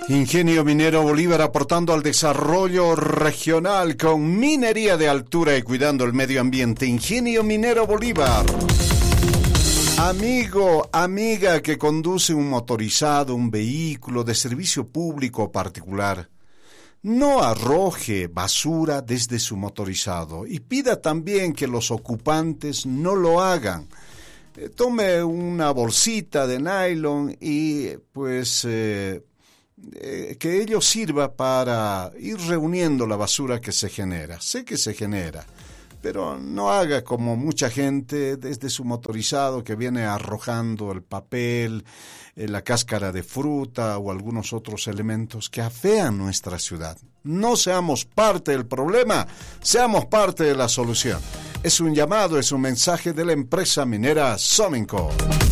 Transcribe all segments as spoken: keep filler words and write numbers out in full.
Ingenio Minero Bolívar aportando al desarrollo regional con minería de altura y cuidando el medio ambiente. Ingenio Minero Bolívar. Amigo, amiga que conduce un motorizado, un vehículo de servicio público o particular, no arroje basura desde su motorizado y pida también que los ocupantes no lo hagan. Eh, tome una bolsita de nylon y pues eh, eh, que ello sirva para ir reuniendo la basura que se genera. Sé que se genera, pero no haga como mucha gente desde su motorizado que viene arrojando el papel, eh, la cáscara de fruta o algunos otros elementos que afean nuestra ciudad. No seamos parte del problema, seamos parte de la solución. Es un llamado, es un mensaje de la empresa minera Sominco.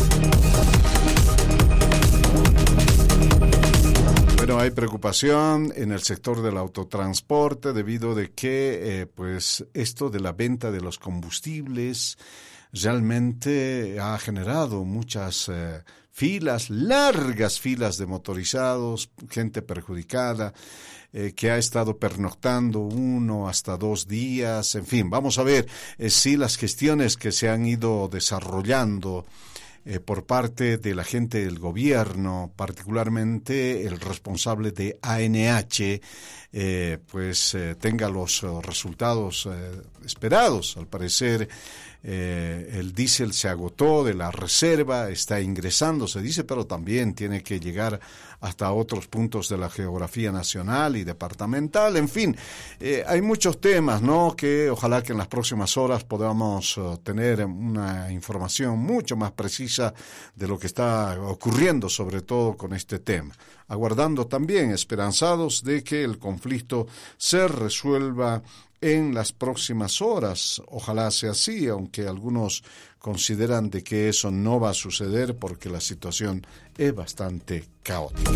Bueno, hay preocupación en el sector del autotransporte debido de que eh, pues esto de la venta de los combustibles realmente ha generado muchas eh, filas, largas filas de motorizados, gente perjudicada, eh, que ha estado pernoctando uno hasta dos días, en fin, vamos a ver eh, si las gestiones que se han ido desarrollando Eh, por parte de la gente del gobierno, particularmente el responsable de A N H, eh, pues eh, tenga los uh, resultados eh, esperados. Al parecer eh, el diésel se agotó de la reserva, está ingresando, se dice, pero también tiene que llegar hasta otros puntos de la geografía nacional y departamental. En fin, eh, hay muchos temas, ¿no?, que ojalá que en las próximas horas podamos uh, tener una información mucho más precisa de lo que está ocurriendo, sobre todo con este tema. Aguardando también, esperanzados de que el conflicto se resuelva en las próximas horas. Ojalá sea así, aunque algunos consideran de que eso no va a suceder porque la situación es bastante caótica.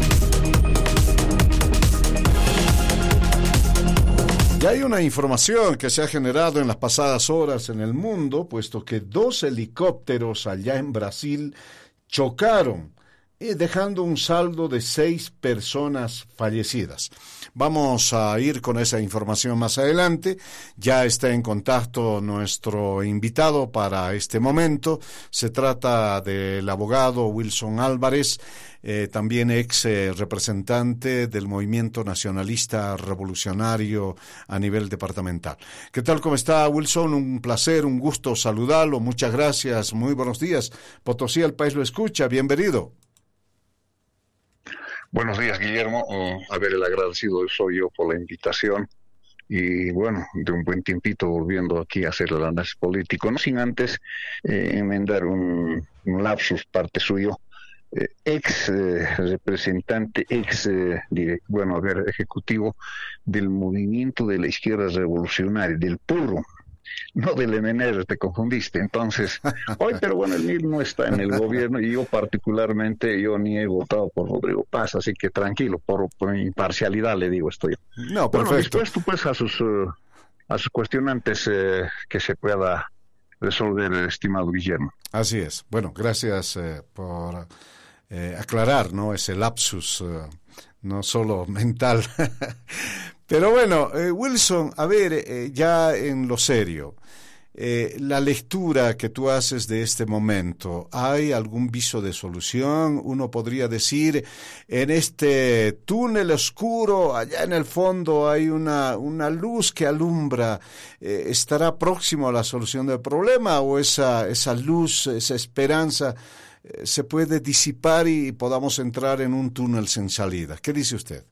Y hay una información que se ha generado en las pasadas horas en el mundo, puesto que dos helicópteros allá en Brasil chocaron, dejando un saldo de seis personas fallecidas. Vamos a ir con esa información más adelante. Ya está en contacto nuestro invitado para este momento. Se trata del abogado Wilson Álvarez, eh, también ex eh, representante del Movimiento Nacionalista Revolucionario a nivel departamental. ¿Qué tal? ¿Cómo está, Wilson? Un placer, un gusto saludarlo. Muchas gracias. Muy buenos días. Potosí, el país lo escucha. Bienvenido. Buenos días, Guillermo. Uh, a ver, el agradecido soy yo por la invitación. Y bueno, de un buen tiempito volviendo aquí a hacer el análisis político, no sin antes eh, enmendar un, un lapsus parte suyo. Eh, ex eh, representante, ex, eh, direct, bueno, a ver, ejecutivo del movimiento de la izquierda revolucionaria, del puro. No del M N R, te confundiste. Entonces, hoy, pero bueno, el M I R no está en el gobierno y yo particularmente, yo ni he votado por Rodrigo Paz, así que tranquilo, por, por imparcialidad le digo estoy. No, perfecto. Bueno, dispuesto pues a sus, uh, a sus cuestionantes uh, que se pueda resolver, estimado Guillermo. Así es. Bueno, gracias eh, por eh, aclarar, ¿no?, ese lapsus, uh, no solo mental. Pero bueno, eh, Wilson, a ver, eh, ya en lo serio, eh, la lectura que tú haces de este momento, ¿hay algún viso de solución? Uno podría decir, en este túnel oscuro, allá en el fondo hay una, una luz que alumbra, eh, ¿estará próximo a la solución del problema o esa, esa luz, esa esperanza eh, se puede disipar y podamos entrar en un túnel sin salida? ¿Qué dice usted?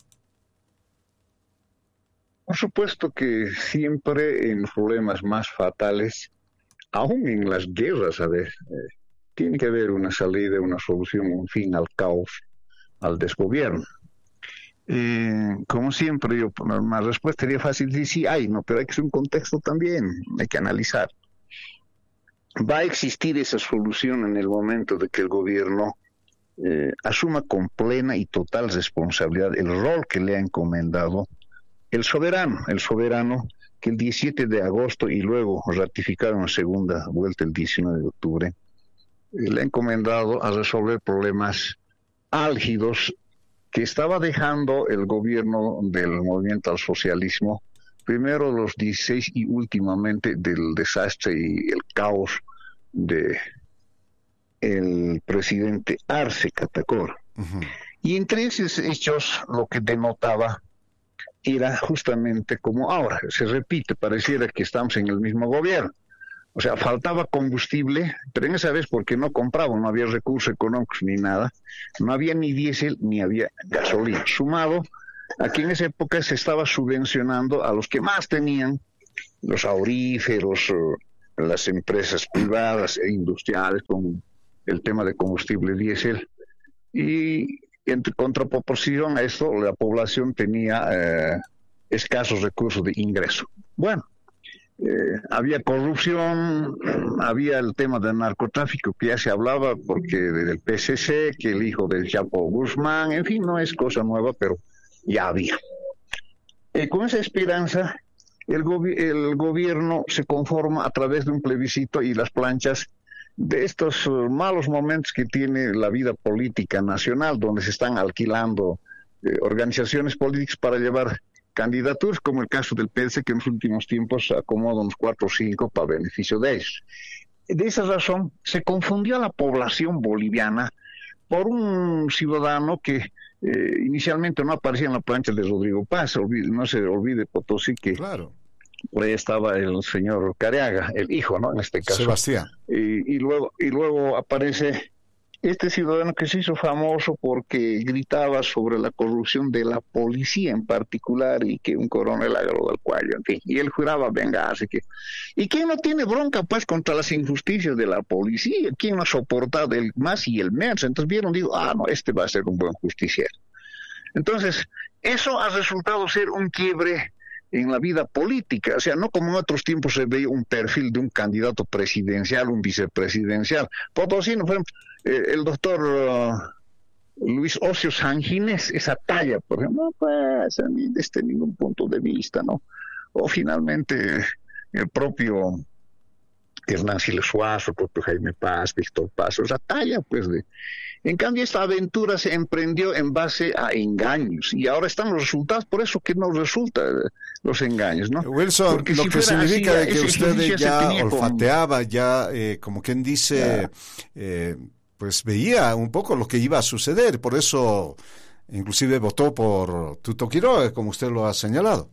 Por supuesto que siempre en los problemas más fatales, aún en las guerras, a ver, eh, tiene que haber una salida, una solución, un fin al caos, al desgobierno. Eh, como siempre, yo, una respuesta sería fácil decir, sí, hay, no, pero hay que ser un contexto también, hay que analizar. Va a existir esa solución en el momento de que el gobierno eh, asuma con plena y total responsabilidad el rol que le ha encomendado el soberano, el soberano que el diecisiete de agosto y luego ratificaron en segunda vuelta el diecinueve de octubre, eh, le ha encomendado a resolver problemas álgidos que estaba dejando el gobierno del movimiento al socialismo, primero los dieciséis y últimamente del desastre y el caos de el presidente Arce Catacora. Uh-huh. Y entre esos hechos lo que denotaba era justamente como ahora, se repite, pareciera que estamos en el mismo gobierno. O sea, faltaba combustible, pero en esa vez porque no compraban, no había recursos económicos ni nada, no había ni diésel ni había gasolina. Sumado a que en esa época se estaba subvencionando a los que más tenían, los auríferos, las empresas privadas e industriales con el tema de combustible diésel. Y en contraproporción a esto, la población tenía eh, escasos recursos de ingreso. Bueno, eh, había corrupción, había el tema del narcotráfico que ya se hablaba porque del P C C, que el hijo del Chapo Guzmán, en fin, no es cosa nueva, pero ya había. Eh, con esa esperanza, el, gobi- el gobierno se conforma a través de un plebiscito y las planchas de estos uh, malos momentos que tiene la vida política nacional, donde se están alquilando eh, organizaciones políticas para llevar candidaturas, como el caso del P D C, que en los últimos tiempos acomoda unos cuatro o cinco para beneficio de ellos. De esa razón, se confundió a la población boliviana por un ciudadano que eh, inicialmente no aparecía en la plancha de Rodrigo Paz, olvide, no se olvide Potosí que... Claro. Por ahí estaba el señor Careaga, el hijo, ¿no? En este caso. Sebastián. Y, y luego y luego aparece este ciudadano que se hizo famoso porque gritaba sobre la corrupción de la policía en particular y que un coronel agarró del cuello, en fin. Y él juraba vengarse. Que... ¿Y quién no tiene bronca, pues, contra las injusticias de la policía? ¿Quién no ha soportado el más y el menos? Entonces vieron, digo, ah, no, este va a ser un buen justiciero. Entonces, eso ha resultado ser un quiebre en la vida política, o sea, no como en otros tiempos se veía un perfil de un candidato presidencial, un vicepresidencial. Potosí, por ejemplo, eh, el doctor uh, Luis Ocio Sanginés, esa talla, por ejemplo, no pasa ni desde ningún punto de vista, ¿no? O finalmente el propio Hernán Siles Suazo, el propio Jaime Paz, Víctor Paz, esa talla, pues, de... En cambio, esta aventura se emprendió en base a engaños y ahora están los resultados, por eso que no resulta los engaños, ¿no? Wilson, Porque lo si que significa así, de que usted ya olfateaba, con... ya, eh, como quien dice, eh, pues veía un poco lo que iba a suceder, por eso inclusive votó por Tuto Quiroga, como usted lo ha señalado.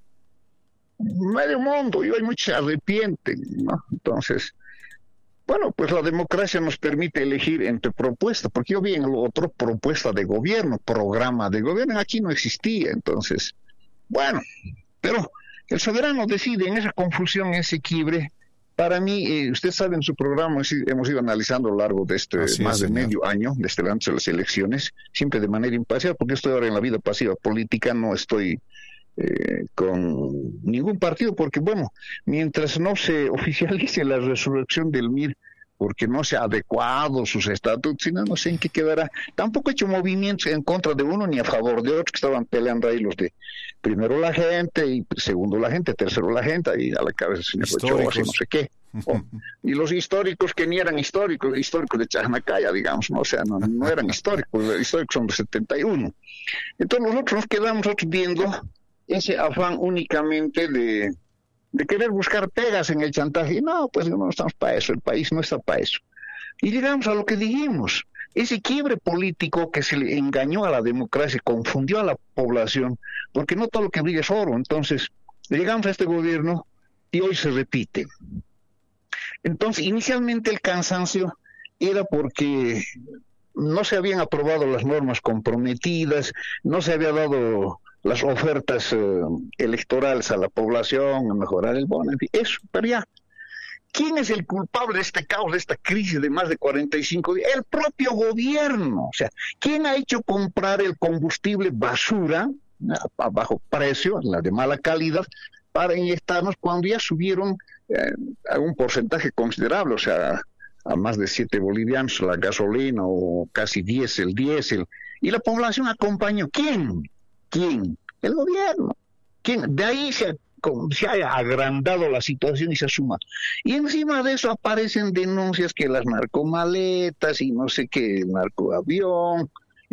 Medio mundo, y hay muchos se arrepienten, ¿no? Entonces... Bueno, pues la democracia nos permite elegir entre propuestas, porque yo vi en lo otro propuesta de gobierno, programa de gobierno, aquí no existía, entonces, bueno, pero el soberano decide en esa confusión, ese quiebre. Para mí, eh, usted sabe, en su programa hemos ido analizando a lo largo de este Así más es, de señor. medio año, desde antes de las elecciones, siempre de manera imparcial, porque estoy ahora en la vida pasiva política, no estoy... Eh, con ningún partido, porque bueno, mientras no se oficialice la resurrección del M I R, porque no se ha adecuado sus estatutos, sino no sé en qué quedará. Tampoco he hecho movimientos en contra de uno ni a favor de otro, que estaban peleando ahí los de primero la gente, y segundo la gente, tercero la gente, y a la cabeza el señor Ochoa, no sé qué. Oh, y los históricos que ni eran históricos, históricos de Chasnacaya, digamos, ¿no? O sea, no, no eran históricos, los históricos son de setenta y uno. Entonces nosotros nos quedamos nosotros viendo ese afán únicamente de, de querer buscar pegas en el chantaje. Y no, pues no estamos para eso, el país no está para eso. Y llegamos a lo que dijimos, ese quiebre político que se le engañó a la democracia, confundió a la población, porque no todo lo que brilla es oro. Entonces, llegamos a este gobierno y hoy se repite. Entonces, inicialmente el cansancio era porque no se habían aprobado las normas comprometidas, no se había dado las ofertas eh, electorales a la población, a mejorar el bono, en fin, eso, pero ya. ¿Quién es el culpable de este caos, de esta crisis de más de cuarenta y cinco días? El propio gobierno. O sea, ¿quién ha hecho comprar el combustible basura a, a bajo precio, la de mala calidad, para inyectarnos cuando ya subieron eh, a un porcentaje considerable, o sea, a más de siete bolivianos la gasolina o casi diez el diésel, y la población acompañó? ¿Quién? ¿Quién? El gobierno. ¿Quién? De ahí se, se ha agrandado la situación y se suma. Y encima de eso aparecen denuncias que las narcomaletas y no sé qué, el narcoavión,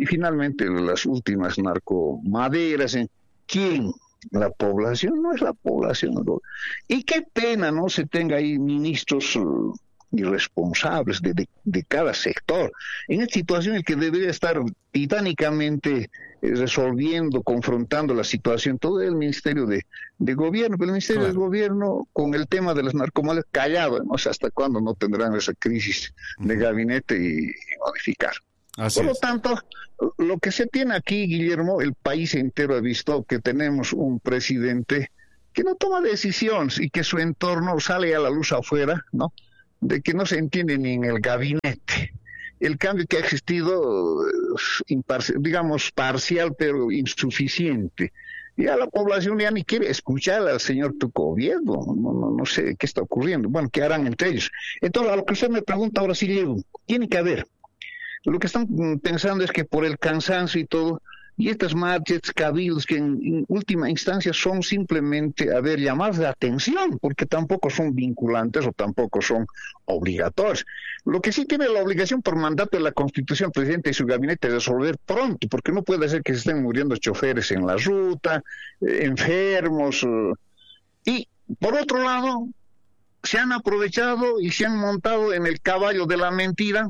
y finalmente las últimas narcomaderas. ¿Quién? La población, no es la población. Y qué pena no se tenga ahí ministros uh, irresponsables de, de, de cada sector, en esta situación en que debería estar titánicamente eh, resolviendo, confrontando la situación, todo el Ministerio de, de Gobierno, pero el Ministerio claro. de Gobierno con el tema de las narcomafias callado, no sé hasta cuándo no tendrán esa crisis uh-huh. de gabinete y, y modificar. Así Por lo es. tanto, lo que se tiene aquí, Guillermo, el país entero ha visto que tenemos un presidente que no toma decisiones y que su entorno sale a la luz afuera, ¿no? De que no se entiende ni en el gabinete. El cambio que ha existido, imparci- digamos, parcial, pero insuficiente. Ya la población ya ni quiere escuchar al señor Tocoviedo, no, no, no sé qué está ocurriendo. Bueno, ¿qué harán entre ellos? Entonces, a lo que usted me pregunta ahora sí, Diego, tiene que haber. Lo que están pensando es que por el cansancio y todo, y estas marchas, cabildos que en, en última instancia son simplemente, a ver, llamadas de atención, porque tampoco son vinculantes o tampoco son obligatorios. Lo que sí tiene la obligación por mandato de la Constitución, el presidente y su gabinete, de resolver pronto, porque no puede ser que se estén muriendo choferes en la ruta, eh, enfermos. Eh, y por otro lado, se han aprovechado y se han montado en el caballo de la mentira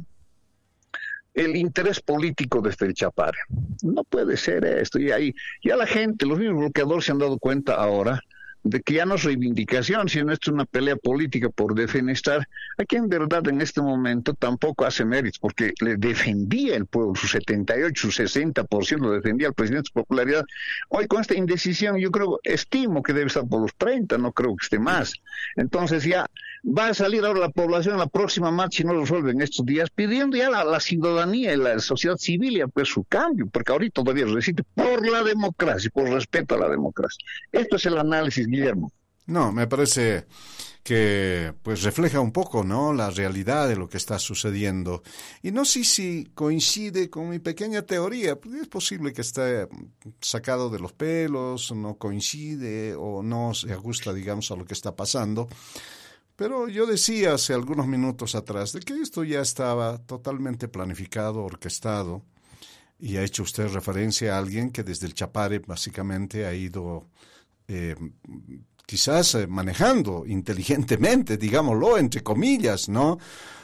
el interés político desde el Chapare. No puede ser esto. Y ahí ya la gente, los mismos bloqueadores se han dado cuenta ahora de que ya no es reivindicación, sino esto es una pelea política por defenestrar a quien en verdad en este momento tampoco hace méritos, porque le defendía el pueblo, su setenta y ocho, su sesenta por ciento lo defendía al presidente, su popularidad. Hoy con esta indecisión yo creo, estimo que debe estar por los treinta, no creo que esté más. Entonces ya va a salir ahora la población en la próxima marcha, y no lo resuelven estos días, pidiendo ya la, la ciudadanía y la sociedad civil ya pues su cambio, porque ahorita todavía resiste por la democracia, por respeto a la democracia. Esto es el análisis, Guillermo. No, me parece que pues refleja un poco, ¿no?, la realidad de lo que está sucediendo. Y no sé si coincide con mi pequeña teoría, porque es posible que esté sacado de los pelos, no coincide o no se ajusta, digamos, a lo que está pasando. Pero yo decía hace algunos minutos atrás de que esto ya estaba totalmente planificado, orquestado, y ha hecho usted referencia a alguien que desde el Chapare básicamente ha ido eh, quizás eh, manejando inteligentemente, digámoslo, entre comillas, ¿no?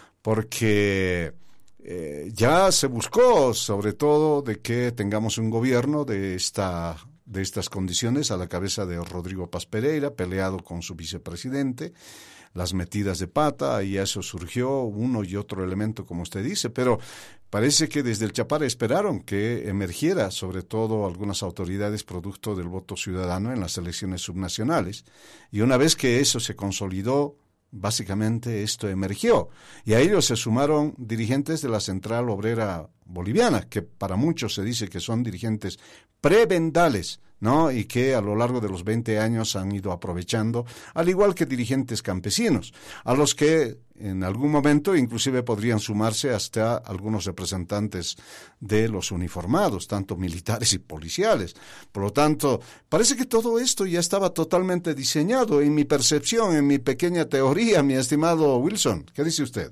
Porque eh, ya se buscó, sobre todo, de que tengamos un gobierno de esta de estas condiciones a la cabeza de Rodrigo Paz Pereira, peleado con su vicepresidente, las metidas de pata, y eso surgió uno y otro elemento, como usted dice, pero parece que desde el Chapare esperaron que emergiera, sobre todo algunas autoridades, producto del voto ciudadano en las elecciones subnacionales, y una vez que eso se consolidó, básicamente esto emergió, y a ellos se sumaron dirigentes de la Central Obrera Boliviana, que para muchos se dice que son dirigentes prebendales, ¿no?, y que a lo largo de los veinte años han ido aprovechando, al igual que dirigentes campesinos, a los que en algún momento inclusive podrían sumarse hasta algunos representantes de los uniformados, tanto militares y policiales. Por lo tanto, parece que todo esto ya estaba totalmente diseñado, en mi percepción, en mi pequeña teoría, mi estimado Wilson. ¿Qué dice usted?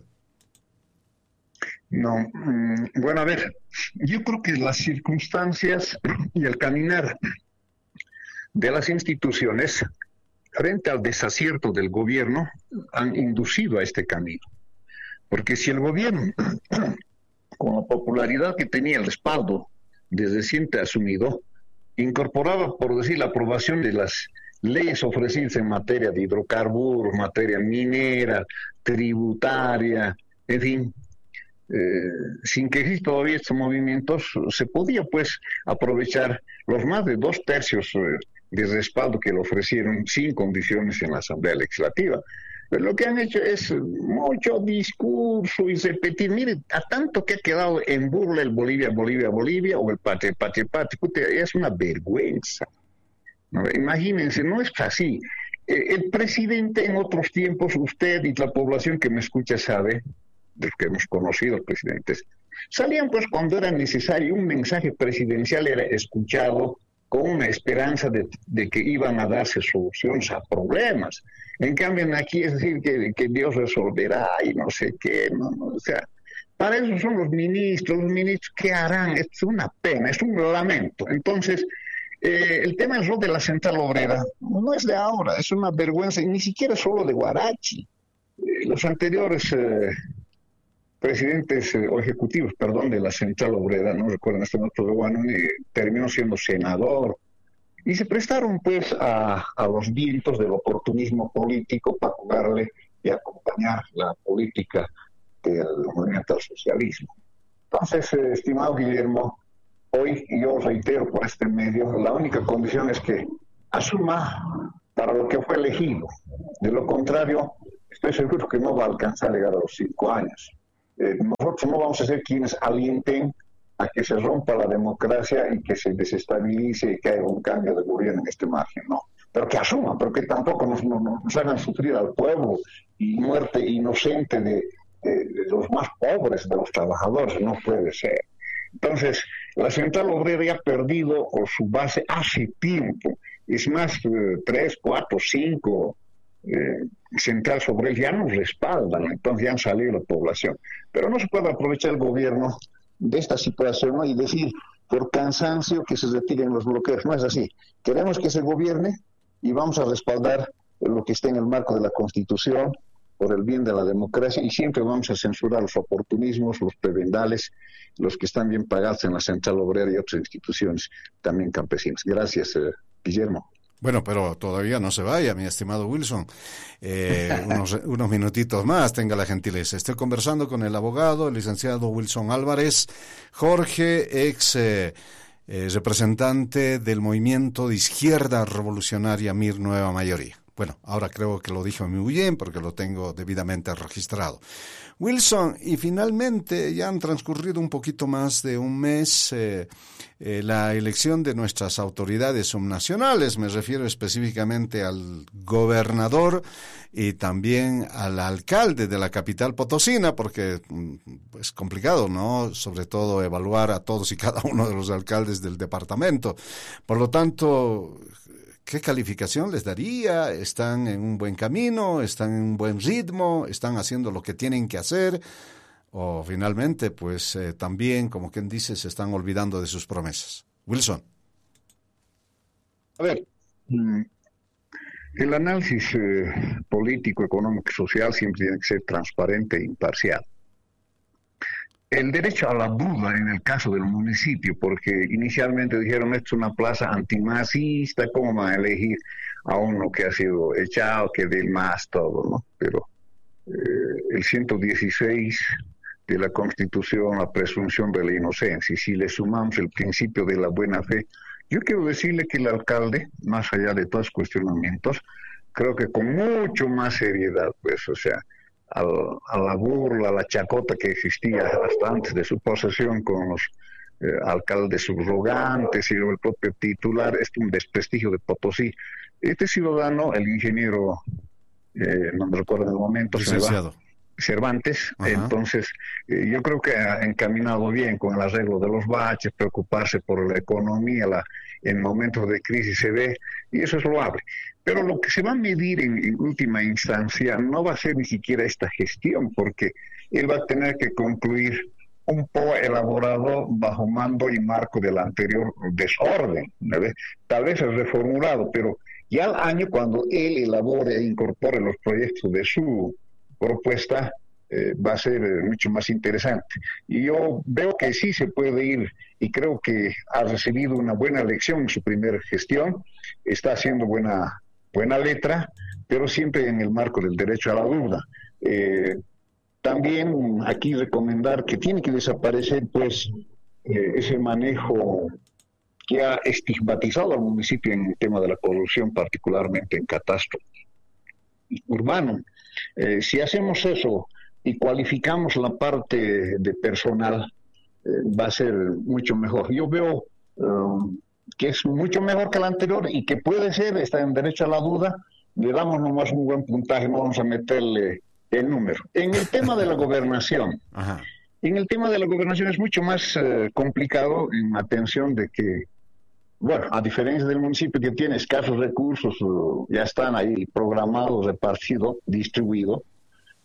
No, mmm, bueno, a ver, yo creo que las circunstancias y el caminar de las instituciones frente al desacierto del gobierno han inducido a este camino. Porque si el gobierno, con la popularidad que tenía, el respaldo desde siempre asumido, incorporaba, por decir, la aprobación de las leyes ofrecidas en materia de hidrocarburos, materia minera, tributaria, en fin, Eh, sin que existan todavía estos movimientos, se podía pues aprovechar los más de dos tercios eh, de respaldo que le ofrecieron sin condiciones en la Asamblea Legislativa. Pero lo que han hecho es mucho discurso y repetir, mire, a tanto que ha quedado en burla el Bolivia, Bolivia, Bolivia, o el patria, patria, patria, patria, es una vergüenza, ¿no? Imagínense, no es así. Eh, el presidente en otros tiempos, usted y la población que me escucha sabe, de que hemos conocido presidentes, salían pues cuando era necesario, un mensaje presidencial era escuchado con una esperanza de, de que iban a darse soluciones a problemas. En cambio aquí es decir que, que Dios resolverá y no sé qué, no, no, o sea, Para eso son los ministros, los ministros, ¿qué harán? Es una pena, es un lamento. Entonces, eh, el tema del rol de la Central Obrera no es de ahora, es una vergüenza, y ni siquiera solo de Huarachi. Eh, los anteriores eh, presidentes eh, o ejecutivos, perdón, de la Central Obrera, no recuerdo en este momento, bueno, eh, terminó siendo senador, y se prestaron pues a, a los vientos del oportunismo político para jugarle y acompañar la política del movimiento al socialismo. Entonces, eh, estimado Guillermo, hoy yo reitero por este medio, la única condición es que asuma para lo que fue elegido. De lo contrario, estoy seguro que no va a alcanzar a llegar a los cinco años. Eh, nosotros no vamos a ser quienes alienten a que se rompa la democracia y que se desestabilice y que haya un cambio de gobierno en este margen, no. Pero que asuman, pero que tampoco nos, nos, nos hagan sufrir al pueblo y muerte inocente de, de, de los más pobres, de los trabajadores, no puede ser. Entonces, la Central Obrera ya ha perdido su base hace tiempo. Es más, eh, tres, cuatro, cinco eh, centrales obreras ya nos respaldan, entonces ya han salido la población. Pero no se puede aprovechar el gobierno de esta situación, ¿no?, y decir por cansancio que se retiren los bloqueos. No es así. Queremos que se gobierne y vamos a respaldar lo que esté en el marco de la Constitución por el bien de la democracia, y siempre vamos a censurar los oportunismos, los prebendales, los que están bien pagados en la Central Obrera y otras instituciones también campesinas. Gracias, eh, Guillermo. Bueno, pero todavía no se vaya, mi estimado Wilson. Eh, unos, unos minutitos más, tenga la gentileza. Estoy conversando con el abogado, el licenciado Wilson Álvarez Jorge, ex eh, eh, representante del movimiento de izquierda revolucionaria M I R Nueva Mayoría. Bueno, ahora creo que lo dije muy bien porque lo tengo debidamente registrado. Wilson, y finalmente ya han transcurrido un poquito más de un mes eh, eh, la elección de nuestras autoridades subnacionales. Me refiero específicamente al gobernador y también al alcalde de la capital potosina, porque es complicado, ¿no?, sobre todo evaluar a todos y cada uno de los alcaldes del departamento. Por lo tanto, ¿qué calificación les daría? ¿Están en un buen camino? ¿Están en un buen ritmo? ¿Están haciendo lo que tienen que hacer? ¿O finalmente, pues eh, también, como quien dice, se están olvidando de sus promesas? Wilson. A ver, el análisis eh, político, económico y social siempre tiene que ser transparente e imparcial. El derecho a la duda en el caso del municipio, porque inicialmente dijeron esto es una plaza antimacista, ¿cómo van a elegir a uno que ha sido echado, que del más todo, ¿no? Pero eh, el ciento dieciséis de la Constitución, la presunción de la inocencia, y si le sumamos el principio de la buena fe, yo quiero decirle que el alcalde, más allá de todos los cuestionamientos, creo que con mucho más seriedad, pues, o sea, Al, a la burla, a la chacota que existía hasta antes de su posesión con los eh, alcaldes subrogantes y el propio titular, es un desprestigio de Potosí. Este ciudadano, el ingeniero, eh, no me recuerdo en el momento, licenciado Cervantes, Ajá. entonces eh, yo creo que ha encaminado bien con el arreglo de los baches, preocuparse por la economía, la, en momentos de crisis se ve, y eso es loable. Pero lo que se va a medir en, en última instancia no va a ser ni siquiera esta gestión, porque él va a tener que concluir un P O A elaborado bajo mando y marco del anterior desorden, ¿verdad? Tal vez es reformulado, pero ya al año cuando él elabore e incorpore los proyectos de su propuesta, eh, va a ser eh, mucho más interesante. Y yo veo que sí se puede ir, y creo que ha recibido una buena lección en su primera gestión, está haciendo buena buena letra, pero siempre en el marco del derecho a la duda. Eh, también aquí recomendar que tiene que desaparecer pues eh, ese manejo que ha estigmatizado al municipio en el tema de la corrupción, particularmente en catastro urbano. Eh, si hacemos eso y cualificamos la parte de personal, eh, va a ser mucho mejor. Yo veo um, que es mucho mejor que la anterior y que puede ser, está en derecho a la duda, le damos nomás un buen puntaje, no vamos a meterle el número. En el tema de la gobernación, Ajá. en el tema de la gobernación es mucho más eh, complicado en atención de que, bueno, a diferencia del municipio que tiene escasos recursos, uh, ya están ahí programados, repartidos, distribuidos,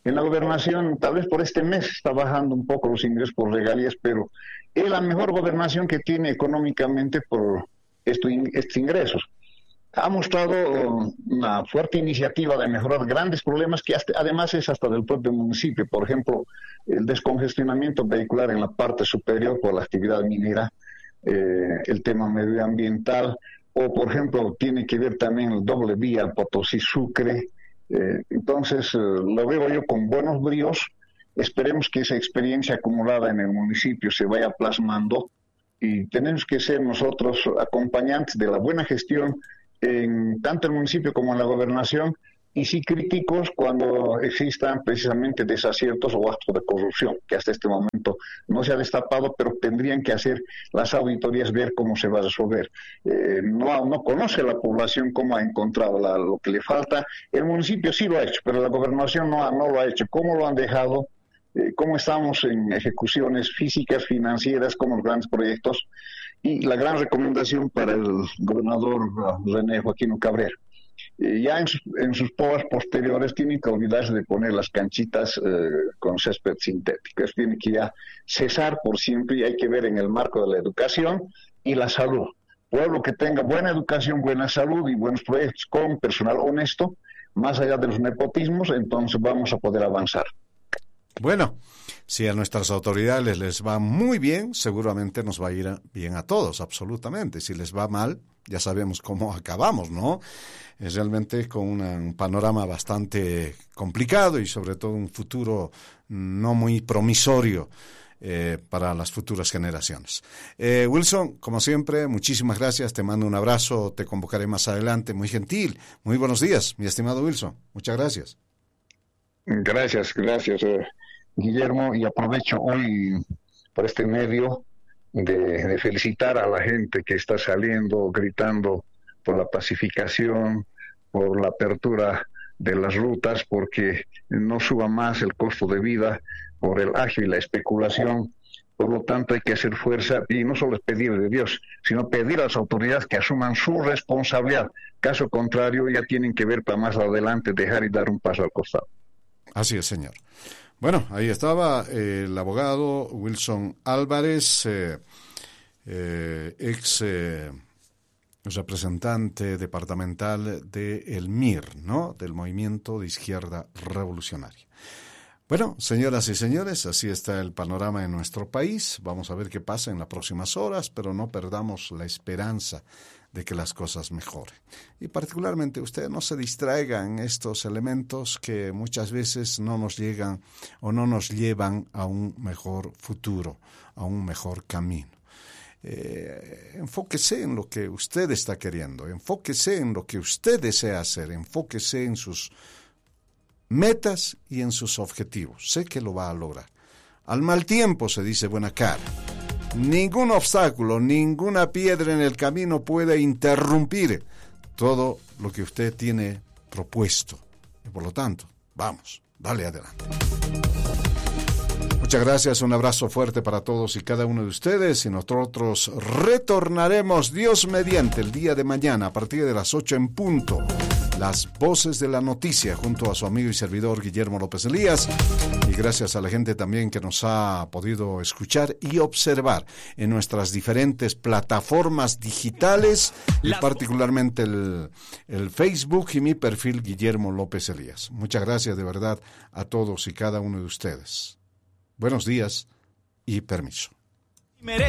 En la gobernación, tal vez por este mes está bajando un poco los ingresos por regalías, pero es la mejor gobernación que tiene económicamente por esto, estos ingresos. Ha mostrado una fuerte iniciativa de mejorar grandes problemas que hasta, además es hasta del propio municipio. Por ejemplo, el descongestionamiento vehicular en la parte superior por la actividad minera, eh, el tema medioambiental, o por ejemplo tiene que ver también el doble vía al Potosí-Sucre. Eh, entonces, eh, lo veo yo con buenos bríos. Esperemos que esa experiencia acumulada en el municipio se vaya plasmando y tenemos que ser nosotros acompañantes de la buena gestión en tanto el municipio como en la gobernación, y sí críticos cuando existan precisamente desaciertos o actos de corrupción, que hasta este momento no se ha destapado, pero tendrían que hacer las auditorías, ver cómo se va a resolver. Eh, no, no conoce la población cómo ha encontrado la, lo que le falta. El municipio sí lo ha hecho, pero la gobernación no, no lo ha hecho. ¿Cómo lo han dejado? Eh, ¿Cómo estamos en ejecuciones físicas, financieras, como los grandes proyectos? Y la gran recomendación para el gobernador René Joaquín Cabrera. Eh, ya en, su, en sus pruebas posteriores tienen que olvidarse de poner las canchitas eh, con césped sintético. Eso tiene que ya cesar por siempre y hay que ver en el marco de la educación y la salud. Pueblo que tenga buena educación, buena salud y buenos proyectos con personal honesto, más allá de los nepotismos, entonces vamos a poder avanzar. Bueno, si a nuestras autoridades les va muy bien, seguramente nos va a ir bien a todos, absolutamente. Si les va mal, ya sabemos cómo acabamos, ¿no? Es realmente con una, un panorama bastante complicado y sobre todo un futuro no muy promisorio eh, para las futuras generaciones. Eh, Wilson, como siempre, muchísimas gracias, te mando un abrazo, te convocaré más adelante, muy gentil. Muy buenos días, mi estimado Wilson, muchas gracias. Gracias, gracias, eh, Guillermo, y aprovecho hoy por este medio de, de felicitar a la gente que está saliendo, gritando por la pacificación, por la apertura de las rutas, porque no suba más el costo de vida por el agio y la especulación. Por lo tanto, hay que hacer fuerza, y no solo es pedir de Dios, sino pedir a las autoridades que asuman su responsabilidad. Caso contrario, ya tienen que ver para más adelante, dejar y dar un paso al costado. Así es, señor. Bueno, ahí estaba eh, el abogado Wilson Álvarez, eh, eh, ex eh, representante departamental del M I R, ¿no? Del Movimiento de Izquierda Revolucionaria. Bueno, señoras y señores, así está el panorama en nuestro país. Vamos a ver qué pasa en las próximas horas, pero no perdamos la esperanza de que las cosas mejoren. Y particularmente usted no se distraiga en estos elementos que muchas veces no nos llegan o no nos llevan a un mejor futuro, a un mejor camino. Eh, enfóquese en lo que usted está queriendo, enfóquese en lo que usted desea hacer, enfóquese en sus metas y en sus objetivos. Sé que lo va a lograr. Al mal tiempo se dice buena cara. Ningún obstáculo, ninguna piedra en el camino puede interrumpir todo lo que usted tiene propuesto. Y por lo tanto, vamos, dale adelante. Muchas gracias, un abrazo fuerte para todos y cada uno de ustedes y nosotros retornaremos Dios mediante el día de mañana a partir de las ocho en punto. Las voces de la noticia junto a su amigo y servidor Guillermo López Elías, y gracias a la gente también que nos ha podido escuchar y observar en nuestras diferentes plataformas digitales y particularmente el, el Facebook y mi perfil Guillermo López Elías. Muchas gracias de verdad a todos y cada uno de ustedes. Buenos días y permiso.